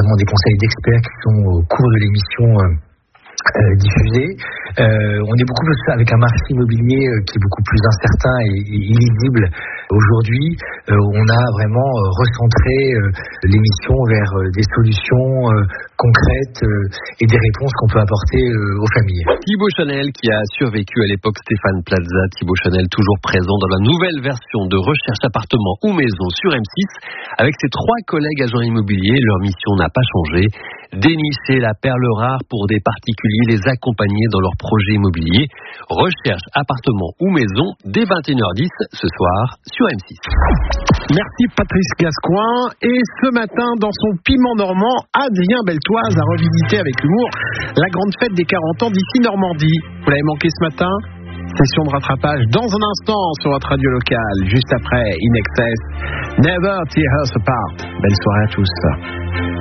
notamment des conseils d'experts qui sont au cours de l'émission diffusée. On est beaucoup plus avec un marché immobilier qui est beaucoup plus incertain et illisible. Aujourd'hui, on a vraiment recentré l'émission vers des solutions concrètes et des réponses qu'on peut apporter aux familles. Thibaut Chanel qui a survécu à l'époque Stéphane Plaza. Thibaut Chanel toujours présent dans la nouvelle version de Recherche appartement ou maison sur M6 avec ses 3 collègues agents immobiliers. Leur mission n'a pas changé. Dénicher la perle rare pour des particuliers, les accompagner dans leurs projets immobiliers. Recherche appartement ou maison dès 21h10 ce soir sur M6. Merci Patrice Gascoin. Et ce matin, dans son piment normand, Adrien Beltoise a revisité avec humour la grande fête des 40 ans d'ici Normandie. Vous l'avez manqué ce matin ? Session de rattrapage dans un instant sur votre radio locale, juste après In Excess, Never Tear Us Apart. Belle soirée à tous.